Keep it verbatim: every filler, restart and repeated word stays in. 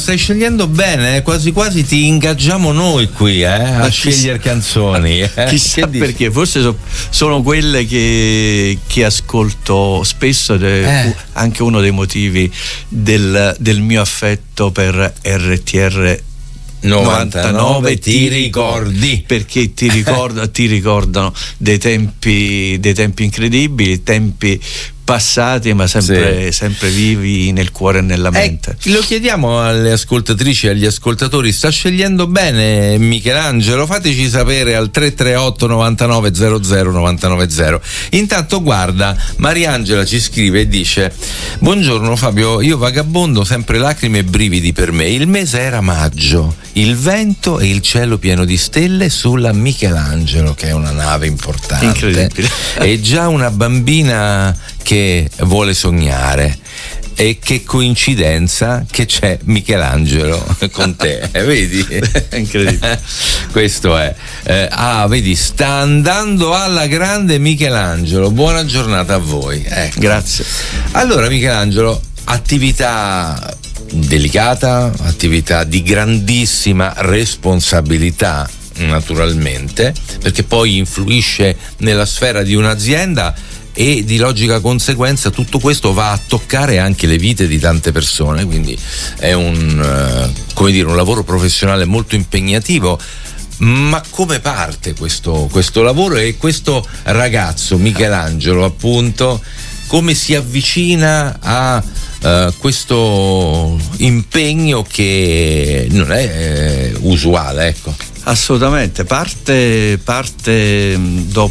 Stai scegliendo bene, eh? quasi quasi ti ingaggiamo noi qui eh? a Ma scegliere chissà, canzoni. Eh? Chissà perché, forse so, sono quelle che, che ascolto spesso, de, Eh. anche uno dei motivi del, del mio affetto per R T R novantanove ti ricordi, perché ti, ricorda, ti ricordano dei tempi, dei tempi incredibili, tempi passati ma sempre, sì. sempre vivi nel cuore e nella mente. Eh, lo chiediamo alle ascoltatrici e agli ascoltatori, sta scegliendo bene Michelangelo? Fateci sapere al tre tre otto novantanove zero zero novantanove zero. Intanto guarda, Mariangela ci scrive e dice: buongiorno Fabio, io vagabondo, sempre lacrime e brividi per me, il mese era maggio, il vento e il cielo pieno di stelle sulla Michelangelo, che è una nave importante, incredibile, e già una bambina che vuole sognare. E che coincidenza che c'è Michelangelo con te, vedi? È incredibile. Questo è. Eh, ah, vedi, sta andando alla grande Michelangelo. Buona giornata a voi. Ecco. Grazie. Allora, Michelangelo, attività delicata, attività di grandissima responsabilità, naturalmente, perché poi influisce nella sfera di un'azienda e di logica conseguenza tutto questo va a toccare anche le vite di tante persone, quindi è un, uh, come dire, un lavoro professionale molto impegnativo. Ma come parte questo, questo lavoro e questo ragazzo Michelangelo, appunto, come si avvicina a uh, questo impegno che non è eh, usuale, ecco? Assolutamente, parte, parte dopo